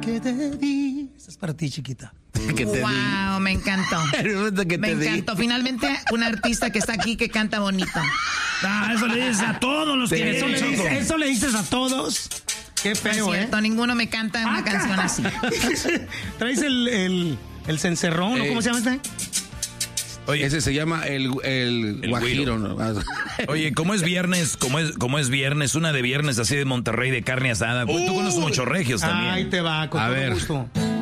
que te di. Esta es para ti, chiquita. Wow, me encantó. Me encantó. Finalmente, un artista que está aquí que canta bonito. Eso le dices a todos los que son chocos. Eso le dices a todos. Qué feo, no es cierto, ninguno me canta una canción así. ¿Traes el cencerrón o cómo se llama este? Oye, ese se llama el guajiro, ¿no? Oye, como es viernes, como es viernes, una de viernes así de Monterrey de carne asada. Tú conoces muchos regios también. Ahí te va, con todo gusto.